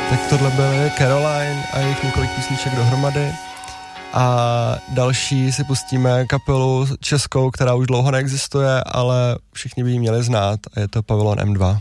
Tak tohle byly Caroline a jejich několik písniček dohromady. A další si pustíme kapelu českou, která už dlouho neexistuje, ale všichni by ji měli znát a je to Pavilon M2.